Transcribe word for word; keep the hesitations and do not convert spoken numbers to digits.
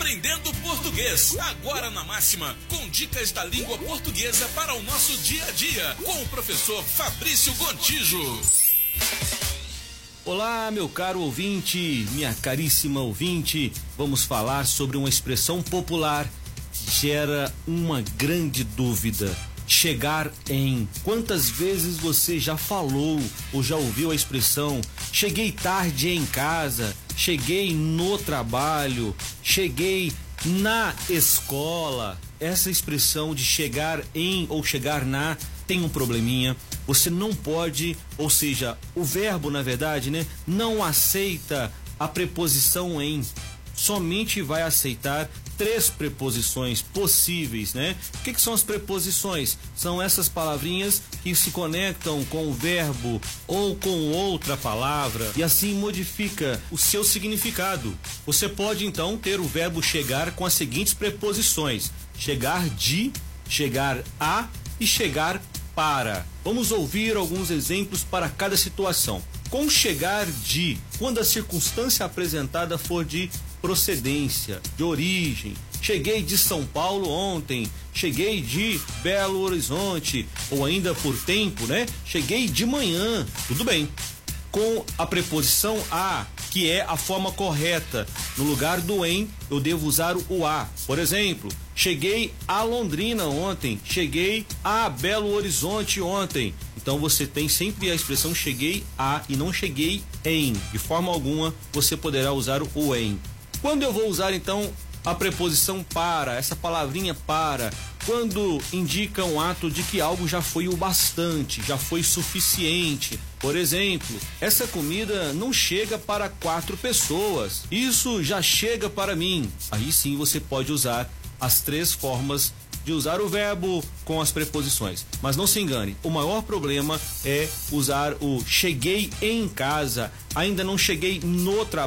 Aprendendo Português, agora na Máxima, com dicas da língua portuguesa para o nosso dia a dia, com o professor Fabrício Gontijo. Olá, meu caro ouvinte, minha caríssima ouvinte, vamos falar sobre uma expressão popular que gera uma grande dúvida. Chegar em. Quantas vezes você já falou ou já ouviu a expressão cheguei tarde em casa, cheguei no trabalho, cheguei na escola? Essa expressão de chegar em ou chegar na tem um probleminha. Você não pode, ou seja, o verbo, na verdade, né, não aceita a preposição em. Somente vai aceitar três preposições possíveis, né? O que que são as preposições? São essas palavrinhas que se conectam com o verbo ou com outra palavra e assim modifica o seu significado. Você pode então ter o verbo chegar com as seguintes preposições: chegar de, chegar a e chegar para. Vamos ouvir alguns exemplos para cada situação. Com chegar de, quando a circunstância apresentada for de procedência, de origem. Cheguei de São Paulo ontem, cheguei de Belo Horizonte, ou ainda por tempo, né? Cheguei de manhã, tudo bem. Com a preposição a, que é a forma correta, no lugar do em, eu devo usar o a. Por exemplo, cheguei a Londrina ontem, cheguei a Belo Horizonte ontem. Então você tem sempre a expressão cheguei a e não cheguei em. De forma alguma você poderá usar o em. Quando eu vou usar então a preposição para, essa palavrinha para, quando indica um ato de que algo já foi o bastante, já foi suficiente. Por exemplo, essa comida não chega para quatro pessoas, isso já chega para mim. Aí sim você pode usar as três formas de usar o verbo com as preposições. Mas não se engane, o maior problema é usar o cheguei em casa, ainda não cheguei no trabalho.